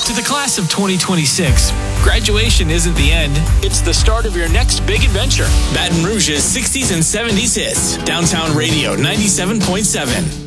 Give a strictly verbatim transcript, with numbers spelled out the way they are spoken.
To the class of twenty twenty-six, graduation isn't the end. It's the start of your next big adventure. Baton Rouge's sixties and seventies hits. Downtown Radio ninety-seven point seven.